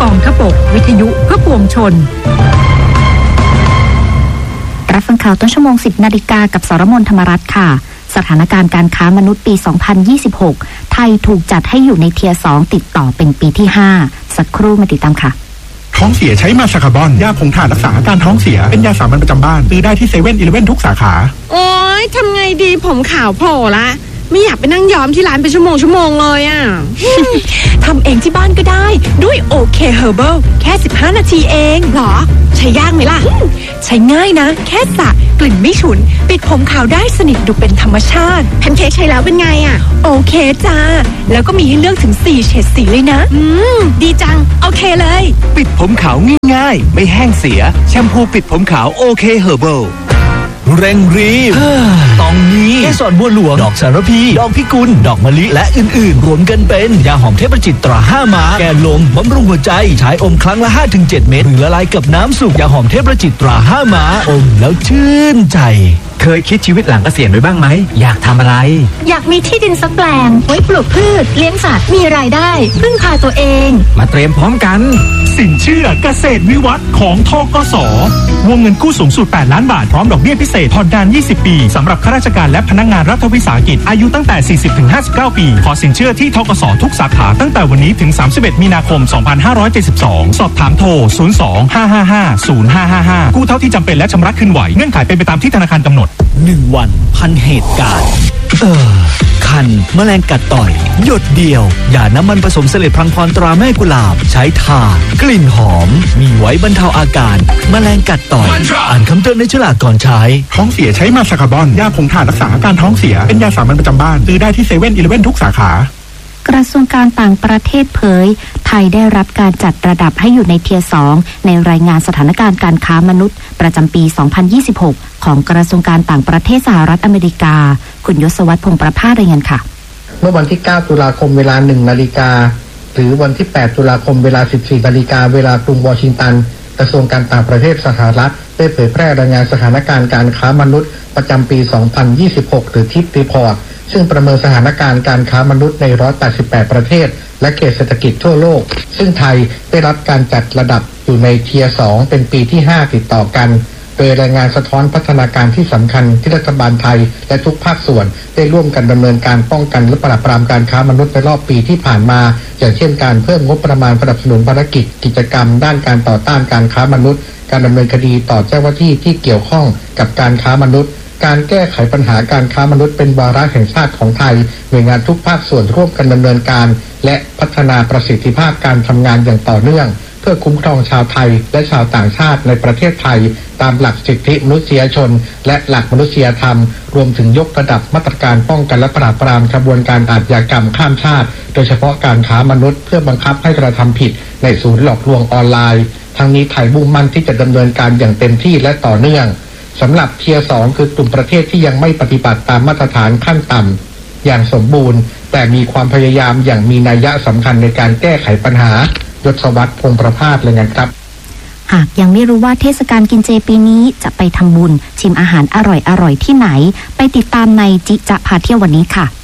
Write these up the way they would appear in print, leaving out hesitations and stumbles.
องทพบกวิทยุเพื่อปวงชนรับฟังข่าวต้นชั่วโมง 10 นาฬิกากับสรมน ธรรมรัตน์ค่ะสถานการณ์การค้ามนุษย์ปี 2026 ไทยถูกจัดให้อยู่ในเทียร์ 2 ติดต่อเป็นปีที่ 5 สักครู่มาติดตามค่ะท้องเสียใช้มาซาคาบอนยาผงถ่านรักษาอาการท้องเสียเป็นยาสามัญประจำบ้านซื้อได้ที่7-11ทุกสาขาโอ๊ยทำไงดีผมขาวโผล่ละไม่อยากไปนั่งย้อมที่ร้านเป็นชั่วโมงเลยอ่ะทำเองที่บ้านก็ได้ด้วยโอเคเฮอร์เบิลแค่15 นาทีเองหรอใช้ยากไหมล่ะใช้ง่ายนะแค่สระกลิ่นไม่ฉุนปิดผมขาวได้สนิทดูเป็นธรรมชาติแพนเค้กใช้แล้วเป็นไงอ่ะโอเคจ้าแล้วก็มีให้เลือกถึง4เฉดสีเลยนะดีจังโอเคเลยปิดผมขาวง่ายๆไม่แห้งเสียแชมพูปิดผมขาวโอเคเฮอร์เบิลเร่งรีบตองนี้เกสรบัวหลวงดอกสารพีดอกพิกุลดอกมะลิและอื่นๆรวมกันเป็นยาหอมเทพจิตตรา5ม้าแก้ลมบำรุงหัวใจใช้อมครั้งละ 5-7 เม็ดหรือละลายกับน้ำสุกยาหอมเทพจิตตรา5ม้าอมแล้วชื่นใจเคยคิดชีวิตหลังเกษียณไว้บ้างไหมอยากทำอะไรอยากมีที่ดินสักแปลงไว้ปลูกพืชเลี้ยงสัตว์มีรายได้พึ่งพาตัวเองมาเตรียมพร้อมกันสินเชื่อเกษตรวิวัฒน์ของธกส.วงเงินกู้สูงสุด8ล้านบาทพร้อมดอกเบี้ยพิเศษผ่อนนาน20 ปีสำหรับข้าราชการและพนักงานรัฐวิสาหกิจอายุตั้งแต่40-59 ปีขอสินเชื่อที่ธกส.ทุกสาขาตั้งแต่วันนี้ถึง31 มีนาคม 2572สอบถามโทร02-555-0555กู้เท่าที่จำเป็นและชำระคืนไหวเงื่อนไขเป็นไปตามที่ธนาคารกำหนด 1 วันพันเหตุการณ์คันแมลงกัดต่อยหยดเดียวอย่าน้ำมันผสมเสลดพลังพรตราแม่กุหลาบใช้ทากลิ่นหอมมีไว้บรรเทาอาการแมลงกัดต่อยอ่านคำเตือนในฉลากก่อนใช้ท้องเสียใช้มาซาคาบอนยาผงถ่านรักษาอาการท้องเสียเป็นยาสามัญประจำบ้านซื้อได้ที่7-11ทุกสาขากระทรวงการต่างประเทศเผยไทยได้รับการจัดระดับให้อยู่ในเทียร์ 2ในรายงานสถานการณ์การค้ามนุษย์ประจำปี 2026 ของกระทรวงการต่างประเทศสหรัฐอเมริกาคุณยศวัฒน์พงษ์ประภาสรายงานค่ะเมื่อวันที่9ตุลาคมเวลา 1:00 น.หรือวันที่8ตุลาคมเวลา 14:00 น.เวลากรุงวอชิงตันกระทรวงการต่างประเทศสหรัฐได้เผยแพร่รายงานสถานการณ์การค้ามนุษย์ประจำปี 2026 หรือทิปรีพอร์ตซึ่งประเมินสถานการณ์การค้ามนุษย์ใน188ประเทศและเขตเศรษฐกิจทั่วโลกซึ่งไทยได้รับการจัดระดับอยู่ในเทียร์ 2เป็นปีที่ 5 ติดต่อกันโดยรายงานสะท้อนพัฒนาการที่สำคัญที่รัฐบาลไทยและทุกภาคส่วนได้ร่วมกันดำเนินการป้องกันและปราบปรามการค้ามนุษย์ในรอบปีที่ผ่านมาอย่างเช่นการเพิ่มงบประมาณสนับสนุนภารกิจกิจกรรมด้านการต่อต้านการค้ามนุษย์การดำเนินคดีต่อเจ้าหน้าที่ที่เกี่ยวข้องกับการค้ามนุษย์การแก้ไขปัญหาการค้ามนุษย์เป็นวาระแห่งชาติของไทยหน่วยงานทุกภาคส่วนร่วมกันดำเนินการและพัฒนาประสิทธิภาพการทำงานอย่างต่อเนื่องเพื่อคุ้มครองชาวไทยและชาวต่างชาติในประเทศไทยตามหลักสิทธิมนุษยชนและหลักมนุษยธรรมรวมถึงยกระดับมาตรการป้องกันและปราบปรามขบวนการอาชญากรรมข้ามชาติโดยเฉพาะการค้ามนุษย์เพื่อบังคับให้กระทำผิดในศูนย์หลอกลวงออนไลน์ทั้งนี้ไทยมุ่งมั่นที่จะดำเนินการอย่างเต็มที่และต่อเนื่องสำหรับเทียร์ 2 คือกลุ่มประเทศที่ยังไม่ปฏิบัติตามมาตรฐานขั้นต่ำอย่างสมบูรณ์แต่มีความพยายามอย่างมีนัยสำคัญในการแก้ไขปัญหายศวัฒน์พงษ์ประภาสเลยนะครับหากยังไม่รู้ว่าเทศกาลกินเจปีนี้จะไปทำบุญชิมอาหารอร่อยที่ไหนไปติดตามในจิจะพาเที่ยววันนี้ค่ะ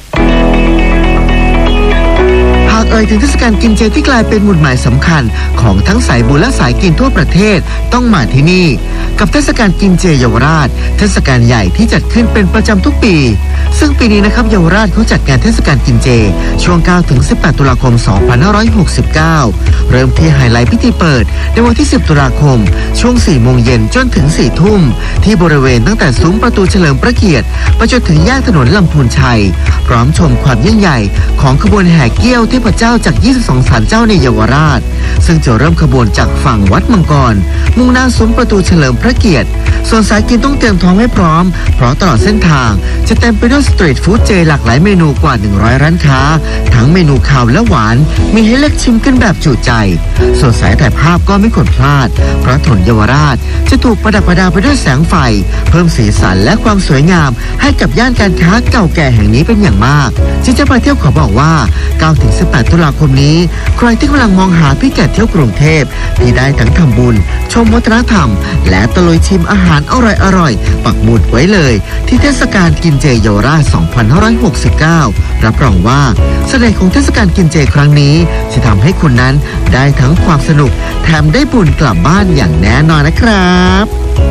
หากเอ่ยถึงเทศกาลกินเจที่กลายเป็นหมุดหมายสำคัญของทั้งสายบุญและสายกินทั่วประเทศต้องมาที่นี่กับเทศกาลกินเจเยาวราชเทศกาลใหญ่ที่จัดขึ้นเป็นประจำทุกปีซึ่งปีนี้นะครับเยาวราชเขาจัดงานเทศกาลกินเจช่วง 9-18 ตุลาคม 2569 เริ่มที่ไฮไลท์พิธีเปิดในวันที่ 10 ตุลาคมช่วง 4 โมงเย็นจนถึง 4 ทุ่มที่บริเวณตั้งแต่ซุ้มประตูเฉลิมพระเกียรติไปจนถึงแยกถนนลำพูนชัยพร้อมชมความยิ่งใหญ่ของขบวนแห่เกี้ยวเทพเจ้าจาก 22 ศาลเจ้าในเยาวราชซึ่งจะเริ่มขบวนจากฝั่งวัดมังกรมุ่งหน้าซุ้มประตูเฉลิมพระเกียรติส่วนสายกินต้องเตรียมท้องให้พร้อมเพราะตลอดเส้นทางจะเต็มไปด้วยสตรีทฟู้ดเจหลากหลายเมนูกว่า100ร้านค้าทั้งเมนูคาวและหวานมีให้เลือกชิมกันแบบจุใจส่วนสายถ่ายภาพก็ไม่ควรพลาดเพราะถนนเยาวราชจะถูกประดับประดาไปด้วยแสงไฟเพิ่มสีสันและความสวยงามให้กับย่านการค้าเก่าแก่แห่งนี้เป็นอย่างมากจิจะไปเที่ยวขอบอกว่า 9-18 ตุตุลาคมนี้ใครที่กำลังมองหาพิกัดเที่ยวกรุงเทพที่ได้ทั้งทำบุญชมวัฒนธรรมและตะลุยชิมอาหารอร่อยๆปักหมุดไว้เลยที่เทศกาลกินเจเยาวราช 2569 รับรองว่าเสน่ห์ของเทศกาลกินเจครั้งนี้จะทำให้คุณนั้นได้ทั้งความสนุกแถมได้บุญกลับบ้านอย่างแน่นอนนะครับ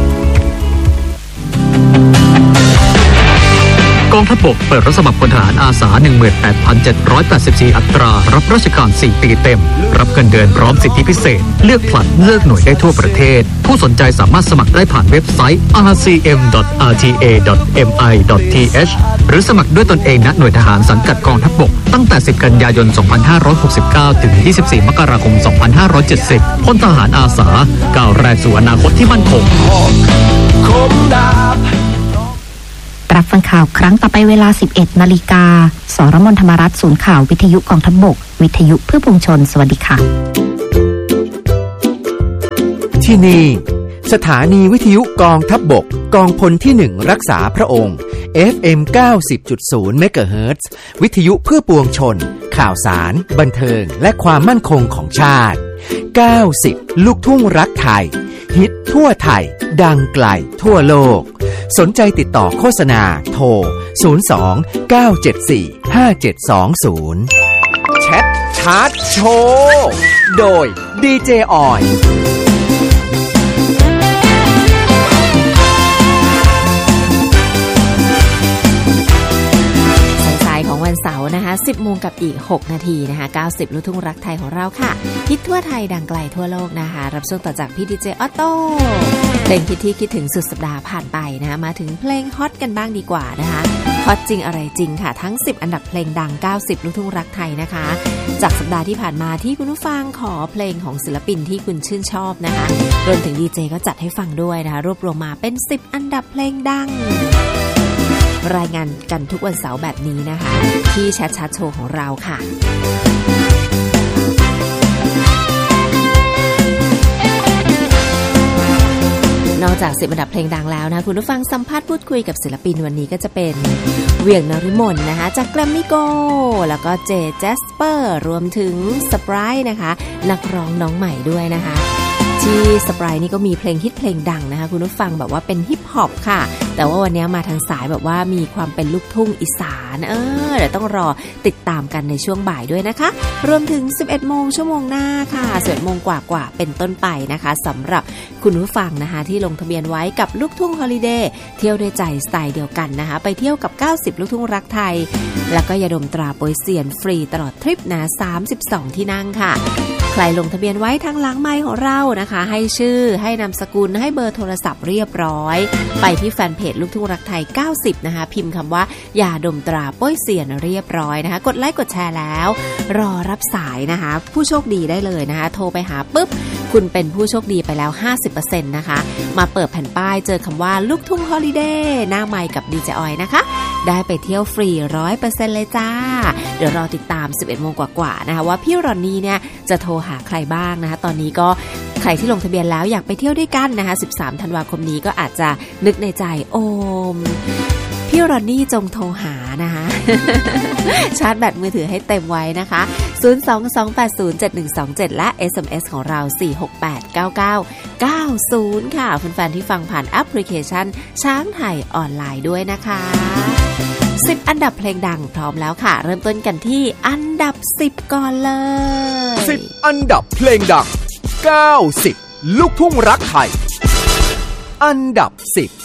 กองทัพบกเปิดรับสมัครพลทหารอาสา 18,784 อัตรารับราชการ4 ปีเต็มรับเงินเดือนพร้อมสิทธิพิเศษเลือกผลัดเลือกหน่วยได้ทั่วประเทศผู้สนใจสามารถสมัครได้ผ่านเว็บไซต์ rcm.rta.mi.th หรือสมัครด้วยตนเองณหน่วยทหารสังกัดกองทัพบกตั้งแต่ 10 กันยายน 2569 ถึง 24 มกราคม 2570 พลทหารอาสาก้าวแรกสู่อนาคตที่มั่นคงรับฟังข่าวครั้งต่อไปเวลา 11 นาฬิกาสรมนธรรมรัฐศูนย์ข่าววิทยุกองทัพบกวิทยุเพื่อปวงชนสวัสดีค่ะที่นี่สถานีวิทยุกองทัพบกกองพลที่1รักษาพระองค์ FM 90.0 เมกะเฮิรตซ์ วิทยุเพื่อปวงชนข่าวสารบันเทิงและความมั่นคงของชาติ90ลูกทุ่งรักไทยฮิตทั่วไทยดังไกลทั่วโลกสนใจติดต่อโฆษณาโทร 02-974-5720 แชทชาร์ตโชว์โดยดีเจออยของวันเสาร์นะคะ 10 โมงกับอีก 6 นาทีนะคะ 90 ลูกทุ่งรักไทยของเราค่ะฮิตทั่วไทยดังไกลทั่วโลกนะคะรับช่วงต่อจากพี่ดีเจออโต้เพลงที่คิดถึงสุดสัปดาห์ผ่านไปนะคะมาถึงเพลงฮอตกันบ้างดีกว่านะคะฮอตจริงอะไรจริงค่ะทั้ง 10 อันดับเพลงดัง 90 ลูกทุ่งรักไทยนะคะจากสัปดาห์ที่ผ่านมาที่คุณผู้ฟังขอเพลงของศิลปินที่คุณชื่นชอบนะคะรวมถึงดีเจก็จัดให้ฟังด้วยนะคะรวบรวมมาเป็น 10 อันดับเพลงดังรายงานกันทุกวันเสาร์แบบนี้นะคะที่แชทชาร์ตโชว์ของเราค่ะนอกจาก10 อันดับเพลงดังแล้วนะคุณผู้ฟังสัมภาษณ์พูดคุยกับศิลปินวันนี้ก็จะเป็นเวียงนฤมลนะคะจากแกรมมี่โกแล้วก็เจแจสเปอร์รวมถึงสไปร์นะคะนักร้องน้องใหม่ด้วยนะคะที่สไปร์นี่ก็มีเพลงฮิตเพลงดังนะคะคุณผู้ฟังแบบว่าเป็นฮิปฮอปค่ะแต่ว่าวันนี้มาทางสายแบบว่ามีความเป็นลูกทุ่งอีสานเดี๋ยวต้องรอติดตามกันในช่วงบ่ายด้วยนะคะรวมถึง 11 โมงชั่วโมงหน้าค่ะ 11 โมงกว่าเป็นต้นไปนะคะสำหรับคุณผู้ฟังนะคะที่ลงทะเบียนไว้กับลูกทุ่งฮอลิเดย์เที่ยวด้วยใจสไตล์เดียวกันนะคะไปเที่ยวกับ 90 ลูกทุ่งรักไทยแล้วก็ยาดมตราโปยเซียนฟรีตลอดทริปนะ32 ที่นั่งค่ะใครลงทะเบียนไว้ทางหลังไมค์ของเรานะคะให้ชื่อให้นามสกุลให้เบอร์โทรศัพท์เรียบร้อยไปที่แฟนเพจลูกทุ่งรักไทย90นะคะพิมพ์คำว่ายาดมตราโป้ยเซียนเรียบร้อยนะคะกดไลค์กดแชร์แล้วรอรับสายนะคะผู้โชคดีได้เลยนะคะโทรไปหาปุ๊บคุณเป็นผู้โชคดีไปแล้ว 50% นะคะมาเปิดแผ่นป้ายเจอคำว่าลูกทุ่งฮอลิเดย์หน้าไมค์กับดีเจออยนะคะได้ไปเที่ยวฟรี 100% เลยจ้าเดี๋ยวรอติดตาม 11 โมงกว่าๆนะคะว่าพี่รอนนี่เนี่ยจะโทรหาใครบ้างนะคะตอนนี้ก็ใครที่ลงทะเบียนแล้วอยากไปเที่ยวด้วยกันนะคะ13 ธันวาคมนี้ก็อาจจะนึกในใจโอมพี่รอนนี่จงโทรหานะคะ ชาร์จแบตมือถือให้เต็มไว้นะคะ022807127และ SMS ของเรา4689990ค่ะแฟนๆที่ฟังผ่านแอปพลิเคชันช้างไทยออนไลน์ด้วยนะคะ10 อันดับเพลงดังพร้อมแล้วค่ะเริ่มต้นกันที่อันดับ10ก่อนเลย 10 อันดับเพลงดัง90ลูกทุ่งรักไทยอันดับ10